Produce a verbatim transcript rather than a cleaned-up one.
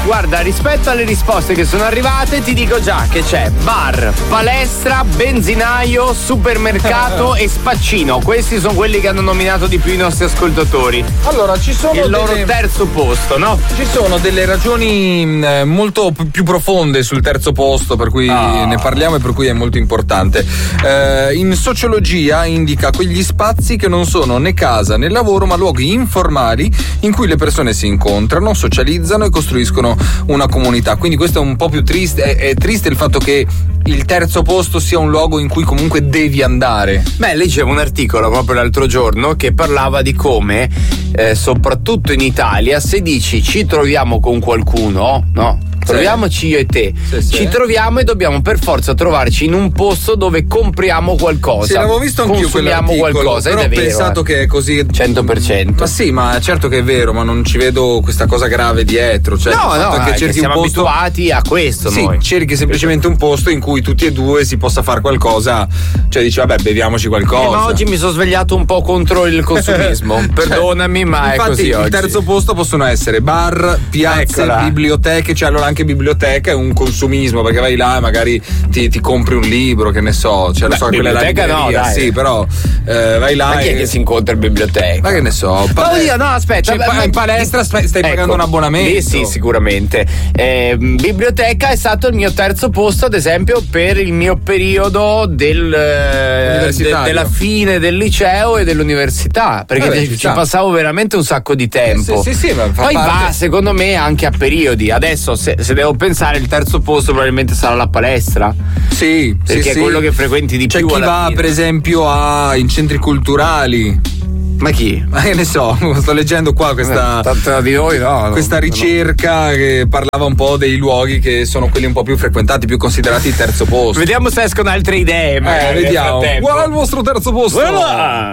Guarda, rispetto alle risposte che sono arrivate, ti dico già che c'è bar, palestra, benzinaio, supermercato e spaccino. Questi sono quelli che hanno nominato di più i nostri ascoltatori. Allora, ci sono il loro delle... terzo posto, no? Ci sono delle ragioni eh, molto p- più profonde sul terzo posto, per cui ah. ne parliamo e per cui è molto importante. Eh, in sociologia indica quegli spazi che non sono né casa né lavoro, ma luoghi informali in cui le persone si incontrano, socializzano e costruiscono una comunità. Quindi questo è un po' più triste. È, è triste il fatto che il terzo posto sia un luogo in cui comunque devi andare. Beh, leggevo un articolo proprio l'altro giorno che parlava di come eh, soprattutto in Italia, se dici ci troviamo con qualcuno, no? Troviamoci io e te, sì, sì. Ci troviamo e dobbiamo per forza trovarci in un posto dove compriamo qualcosa. Sì, l'avevo visto anch'io consumiamo qualcosa, però ed è ho vero, pensato eh. che è così cento per cento. Ma sì, ma certo che è vero, ma non ci vedo questa cosa grave dietro. Cioè, no, no, che è cerchi che siamo un posto... abituati a questo. Sì, noi cerchi semplicemente un posto in cui tutti e due si possa fare qualcosa. Cioè dici, vabbè, beviamoci qualcosa. Eh, ma oggi mi sono svegliato un po' contro il consumismo. Perdonami, ma infatti, è così il oggi. terzo posto possono essere bar, piazze, Eccola. biblioteche. Cioè allora anche biblioteca è un consumismo, perché vai là e magari ti, ti compri un libro, che ne so, cioè lo Beh, so, quella è la biblioteca no, dai. sì, però eh, vai là ma chi e... è che si incontra in biblioteca? Ma che ne so, pa- oh, io, no, aspetta, cioè, ma, in palestra stai, stai ecco, pagando un abbonamento. Lì sì, sicuramente. Eh, biblioteca è stato il mio terzo posto, ad esempio, per il mio periodo del, de, della fine del liceo e dell'università, perché Vabbè, ci, ci passavo veramente un sacco di tempo. Eh, sì, sì, sì, ma fa poi parte... va, secondo me, anche a periodi. Adesso, se, se devo pensare, il terzo posto probabilmente sarà la palestra. Sì, perché sì, è sì. quello che frequenti di C'è più. C'è chi va, fine. per esempio, a in centri culturali. Ma chi? Ma che ne so, sto leggendo qua questa, eh, di noi, no, questa no, ricerca no. che parlava un po' dei luoghi che sono quelli un po' più frequentati, più considerati il terzo posto. Vediamo se escono altre idee. Eh, vediamo. Qual è il vostro terzo posto? Voilà!